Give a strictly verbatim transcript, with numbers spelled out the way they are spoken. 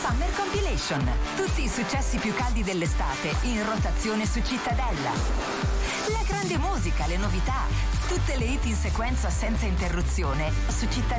Summer Compilation. Tutti i successi più caldi dell'estate in rotazione su Cittadella. La grande musica, le novità, tutte le hit in sequenza senza interruzione su Cittadella.